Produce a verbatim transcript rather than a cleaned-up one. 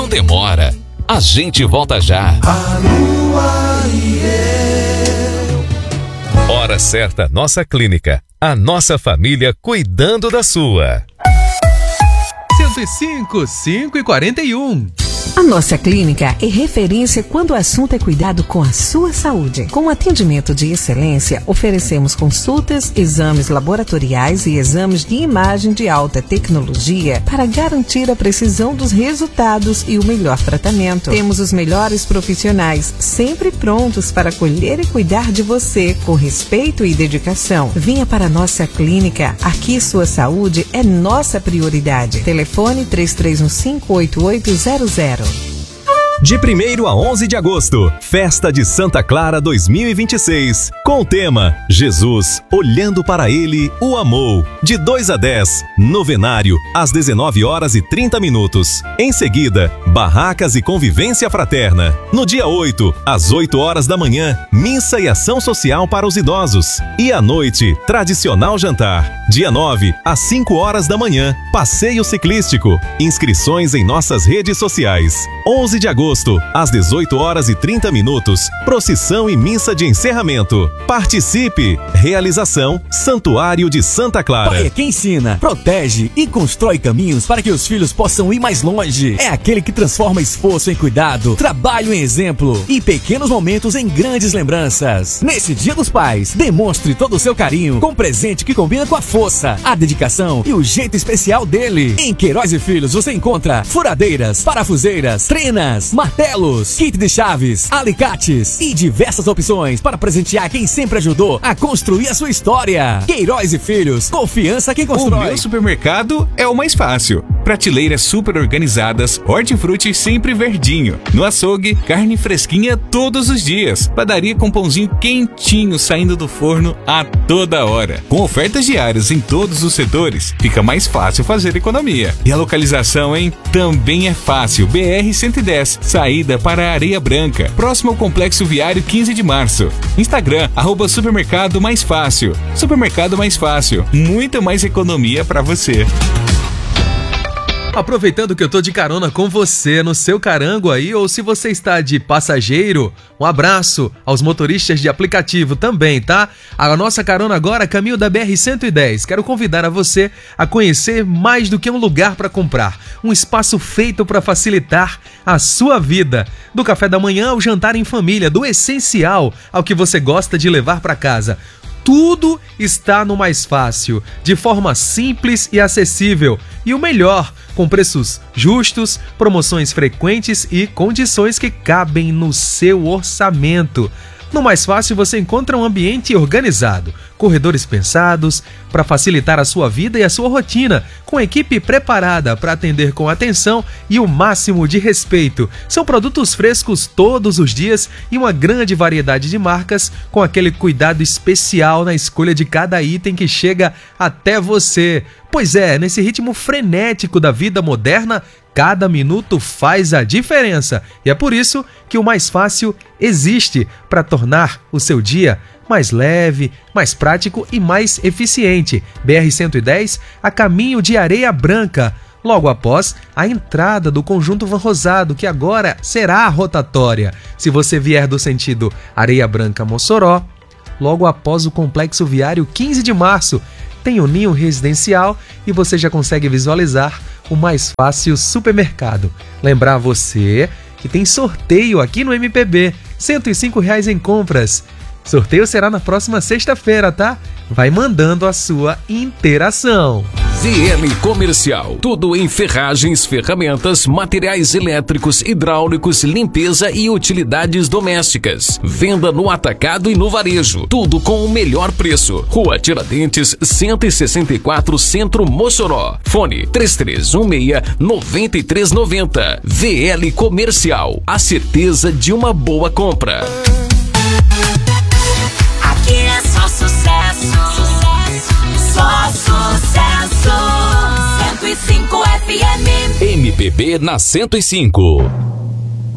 demora. A gente volta já. A lua e eu. Hora certa, nossa clínica. A nossa família cuidando da sua. cento e cinco, cinco e quarenta e um. A nossa clínica é referência quando o assunto é cuidado com a sua saúde. Com atendimento de excelência, oferecemos consultas, exames laboratoriais e exames de imagem de alta tecnologia para garantir a precisão dos resultados e o melhor tratamento. Temos os melhores profissionais sempre prontos para acolher e cuidar de você com respeito e dedicação. Venha para a nossa clínica. Aqui sua saúde é nossa prioridade. Telefone três três um cinco, oito oito zero zero. De primeiro a onze de agosto, Festa de Santa Clara dois mil e vinte e seis, com o tema Jesus, olhando para Ele, o amou. De dois a dez, novenário, às dezenove horas e trinta minutos. Em seguida, barracas e convivência fraterna. No dia oito, às oito horas da manhã, missa e ação social para os idosos. E à noite, tradicional jantar. Dia nove, às cinco horas da manhã, passeio ciclístico. Inscrições em nossas redes sociais. onze de agosto, às dezoito horas e trinta minutos, procissão e missa de encerramento. Participe! Realização Santuário de Santa Clara. Pai é quem ensina, protege e constrói caminhos para que os filhos possam ir mais longe. É aquele que transforma esforço em cuidado, trabalho em exemplo e pequenos momentos em grandes lembranças. Nesse Dia dos Pais, demonstre todo o seu carinho com presente que combina com a força, a dedicação e o jeito especial dele. Em Queiroz e Filhos você encontra furadeiras, parafuseiras, trenas, martelos, kit de chaves, alicates e diversas opções para presentear quem sempre ajudou a construir a sua história. Queiroz e Filhos, confiança quem constrói. O meu supermercado é o mais fácil. Prateleiras super organizadas, hortifruti sempre verdinho. No açougue, carne fresquinha todos os dias. Padaria com pãozinho quentinho saindo do forno a toda hora. Com ofertas diárias em todos os setores, fica mais fácil fazer economia. E a localização, hein? Também é fácil. B R cento e dez, saída para a Areia Branca, próximo ao Complexo Viário quinze de março. Instagram, arroba Supermercado Mais Fácil. Supermercado Mais Fácil, muita mais economia para você. Aproveitando que eu tô de carona com você no seu carango aí, ou se você está de passageiro, um abraço aos motoristas de aplicativo também, tá? A nossa carona agora, caminho da B R cento e dez. Quero convidar a você a conhecer mais do que um lugar para comprar, um espaço feito para facilitar a sua vida. Do café da manhã ao jantar em família, do essencial ao que você gosta de levar para casa. Tudo está no Mais Fácil, de forma simples e acessível. E o melhor, com preços justos, promoções frequentes e condições que cabem no seu orçamento. No Mais Fácil você encontra um ambiente organizado, corredores pensados para facilitar a sua vida e a sua rotina, com equipe preparada para atender com atenção e o máximo de respeito. São produtos frescos todos os dias e uma grande variedade de marcas, com aquele cuidado especial na escolha de cada item que chega até você. Pois é, nesse ritmo frenético da vida moderna, cada minuto faz a diferença. E é por isso que o Mais Fácil existe, para tornar o seu dia mais leve, mais prático e mais eficiente. B R cento e dez, a caminho de Areia Branca, logo após a entrada do Conjunto Van Rosado, que agora será rotatória. Se você vier do sentido Areia Branca-Mossoró, logo após o Complexo Viário quinze de março, tem o Ninho Residencial e você já consegue visualizar o Mais Fácil Supermercado. Lembrar você que tem sorteio aqui no M P B, cento e cinco reais em compras. Sorteio será na próxima sexta-feira, tá? Vai mandando a sua interação. V L Comercial, tudo em ferragens, ferramentas, materiais elétricos, hidráulicos, limpeza e utilidades domésticas. Venda no atacado e no varejo, tudo com o melhor preço. Rua Tiradentes, cento e sessenta e quatro, Centro, Mossoró. Fone três três um seis, nove três nove zero. V L Comercial, a certeza de uma boa compra. Aqui é só sucesso, só sucesso. cento e cinco F M. M P B na cento e cinco.